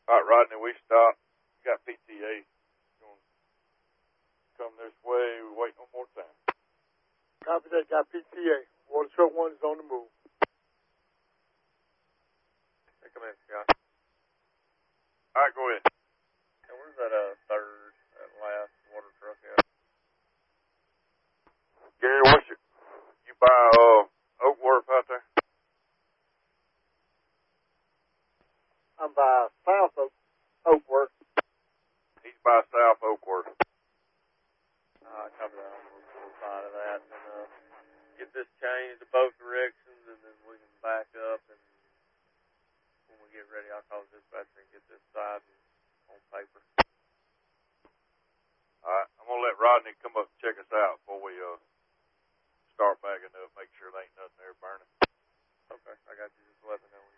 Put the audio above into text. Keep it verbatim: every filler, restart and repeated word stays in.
All right, Rodney, we stopped. We got P T A. Going to come this way. We wait one more time. Copy that. Got P T A. Water truck one is on the move. Hey, come in, Scott. All right, go ahead. And where's that uh, third, that last water truck at? Gary, what's your, you by uh, Oakworth out there? I'm by South Oak, Oakworth. He's by South Oakworth. Uh, copy that. We'll, we'll side of that. And uh, get this changed to both directions, and then we can back up. And when we get ready, I'll call the dispatcher and get this side on paper. All right, I'm going to let Rodney come up and check us out before we uh, start backing up, make sure there ain't nothing there burning. Okay, I got you. Just let me know.